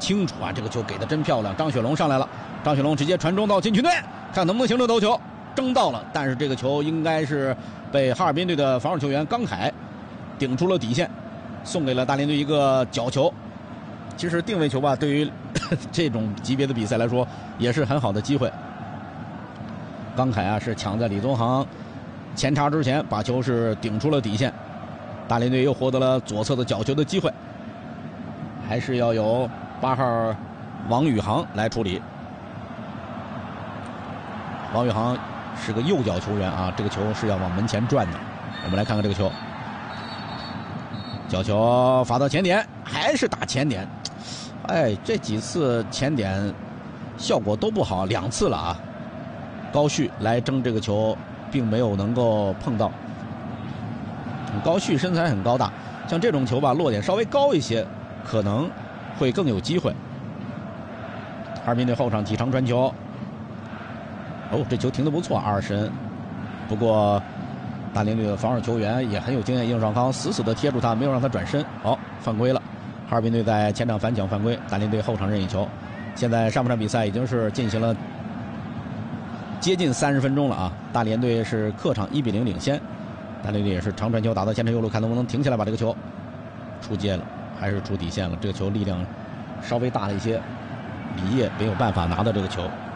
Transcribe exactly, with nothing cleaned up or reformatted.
清楚啊！这个球给的真漂亮。张雪龙上来了，张雪龙直接传中到禁区内，看能不能形成头球，争到了，但是这个球应该是被哈尔滨队的防守球员刚凯顶出了底线，送给了大连队一个角球。其实定位球吧，对于这种级别的比赛来说也是很好的机会。刚凯啊是抢在李宗航前插之前把球是顶出了底线，大连队又获得了左侧的角球的机会，还是要由八号王宇航来处理。王宇航是个右脚球员啊，这个球是要往门前转的。我们来看看这个球，角球发到前点，还是打前点。哎，这几次前点效果都不好，两次了啊。高旭来争这个球，并没有能够碰到。高旭身材很高大，像这种球吧，落点稍微高一些，可能会更有机会。哈尔滨队后场几长传球，哦，这球停得不错，二神。不过大连队的防守球员也很有经验，应爽康死死地贴住他，没有让他转身。好、哦，犯规了。哈尔滨队在前场反抢犯规，大连队后场任意球。现在上半场比赛已经是进行了接近三十分钟了啊！大连队是客场一比零领先，大连队也是长传球打到前场右路，看能不能停下来把这个球出界了，还是出底线了。这个球力量稍微大了一些，李烨没有办法拿到这个球。